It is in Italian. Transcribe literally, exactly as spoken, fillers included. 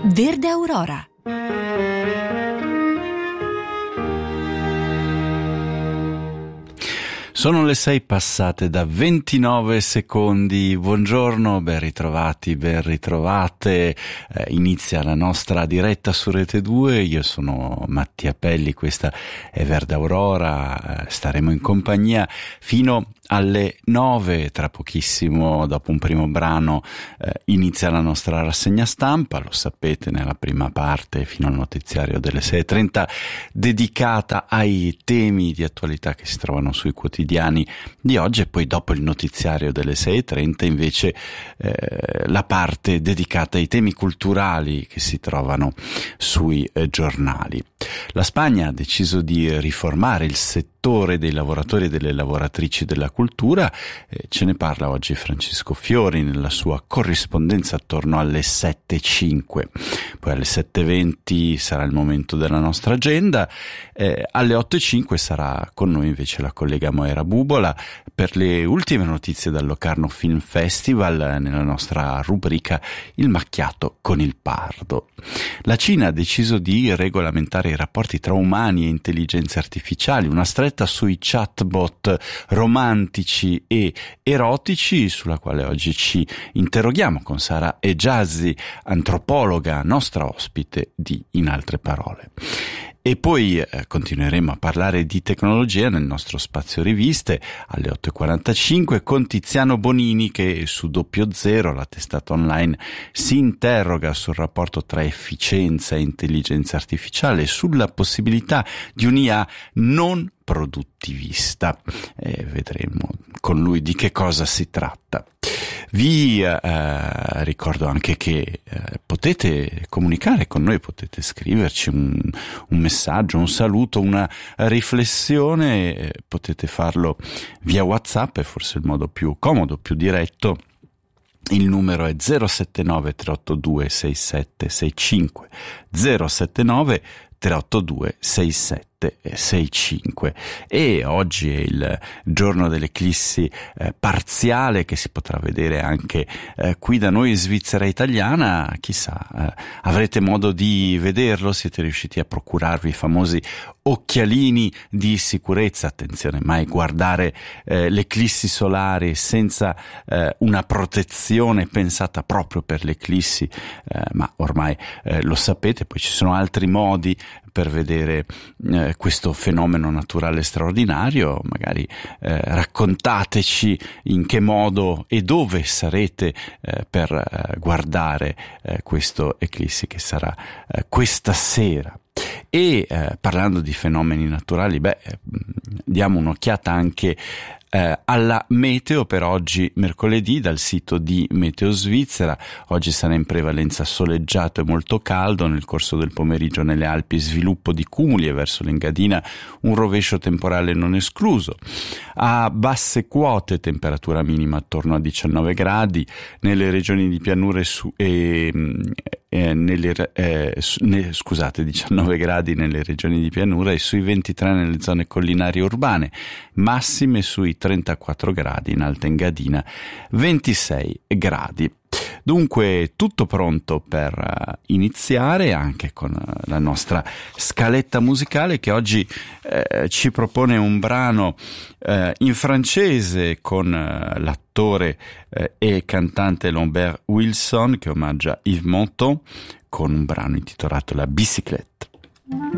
Verde Aurora. Sono le sei passate da ventinove secondi. Buongiorno, ben ritrovati, ben ritrovate. Eh, inizia la nostra diretta su Rete due. Io sono Mattia Pelli, questa è Verde Aurora. Eh, staremo in compagnia fino alle nove. Tra pochissimo, dopo un primo brano, eh, inizia la nostra rassegna stampa. Lo sapete, nella prima parte, fino al notiziario delle sei e trenta, dedicata ai temi di attualità che si trovano sui quotidiani di oggi, e poi dopo il notiziario delle sei e trenta invece eh, la parte dedicata ai temi culturali che si trovano sui eh, giornali. La Spagna ha deciso di riformare il settore dei lavoratori e delle lavoratrici della cultura. Eh, ce ne parla oggi Francisco Fiori nella sua corrispondenza attorno alle sette e cinque. Poi alle sette e venti sarà il momento della nostra agenda. Eh, alle otto e cinque sarà con noi invece la collega Moira Bubola per le ultime notizie dal Locarno Film Festival nella nostra rubrica Il macchiato con il pardo. La Cina ha deciso di regolamentare i rapporti tra umani e intelligenze artificiali, una stretta sui chatbot romantici e erotici, sulla quale oggi ci interroghiamo con Sara Ejazi, antropologa, nostra ospite di In Altre Parole. E poi eh, continueremo a parlare di tecnologia nel nostro spazio riviste alle otto e quarantacinque con Tiziano Bonini, che su Doppio Zero, la testata online, si interroga sul rapporto tra efficienza e intelligenza artificiale e sulla possibilità di un'I A non produttivista. E vedremo con lui di che cosa si tratta. Vi eh, ricordo anche che eh, potete comunicare con noi, potete scriverci un, un messaggio, un saluto, una riflessione, eh, potete farlo via WhatsApp, è forse il modo più comodo, più diretto. Il numero è zero sette nove tre otto due sei sette sei cinque, zero sette nove tre otto due sei sette sei cinque, e oggi è il giorno dell'eclissi eh, parziale che si potrà vedere anche eh, qui da noi in Svizzera italiana. Chissà, eh, avrete modo di vederlo, siete riusciti a procurarvi i famosi occhialini di sicurezza. Attenzione, mai guardare eh, le eclissi solari senza eh, una protezione pensata proprio per le eclissi, eh, ma ormai eh, lo sapete. Poi ci sono altri modi per vedere eh, questo fenomeno naturale straordinario. Magari eh, raccontateci in che modo e dove sarete eh, per eh, guardare eh, questo eclissi che sarà eh, questa sera. E eh, parlando di fenomeni naturali, beh, diamo un'occhiata anche eh, alla meteo per oggi mercoledì dal sito di Meteo Svizzera. Oggi sarà in prevalenza soleggiato e molto caldo, nel corso del pomeriggio nelle Alpi sviluppo di cumuli e verso l'Engadina un rovescio temporale non escluso. A basse quote temperatura minima attorno a diciannove gradi, nelle regioni di pianura e, su, e Eh, nelle, eh, ne, scusate, diciannove gradi nelle regioni di pianura e sui ventitré nelle zone collinari urbane, massime sui trentaquattro gradi in Alta Engadina, ventisei gradi. Dunque tutto pronto per uh, iniziare anche con uh, la nostra scaletta musicale, che oggi uh, ci propone un brano uh, in francese con uh, l'attore uh, e cantante Lambert Wilson, che omaggia Yves Montand, con un brano intitolato La Bicyclette.